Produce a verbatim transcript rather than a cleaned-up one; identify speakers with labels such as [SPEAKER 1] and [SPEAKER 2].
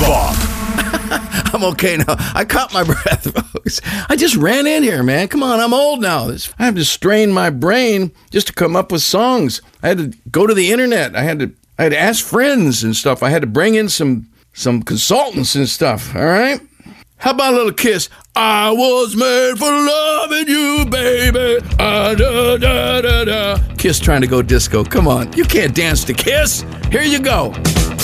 [SPEAKER 1] Bob.
[SPEAKER 2] I'm okay now. I caught my breath, folks. I just ran in here, man. Come on, I'm old now. I have to strain my brain just to come up with songs. I had to go to the internet. I had to I had to ask friends and stuff. I had to bring in some some consultants and stuff, all right? How about a little Kiss? I was made for loving you, baby. Ah, da, da, da, da. Kiss trying to go disco. Come on. You can't dance to Kiss. Here you go.